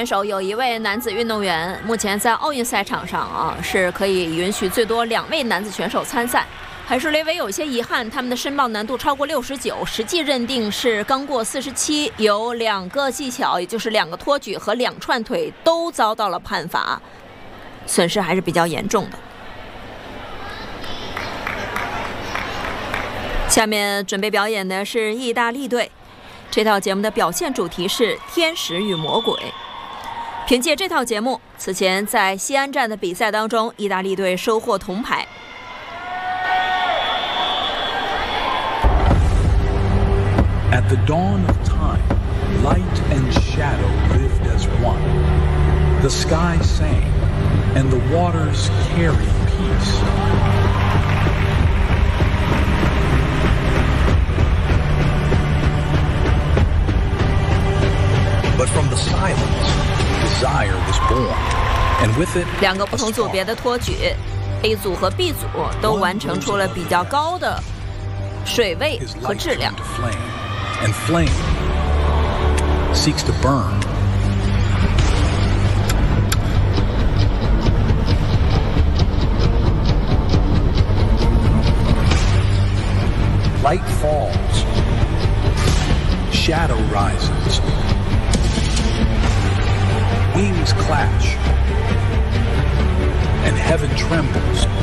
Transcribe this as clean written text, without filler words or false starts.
选手有1位男子运动员，目前在奥运赛场上是可以允许最多2位男子选手参赛。海树雷维有些遗憾，他们的申报难度超过69，实际认定是刚过47，有2个技巧，也就是2个托举和2串腿都遭到了判罚，损失还是比较严重的。下面准备表演的是意大利队，这套节目的表现主题是天使与魔鬼。凭借这套节目，此前在西安站的比赛当中，意大利队收获铜牌。 At the dawn of time, light and shadow lived as one. The sky sang, and the waters carried peace. But from the silence, desire was born, and with it, 2个不同组别的托举 ，A 组和 B 组都完成出了比较高的水位和质量。 And flame seeks to burn. Light falls, shadow rises, wings clash, and heaven trembles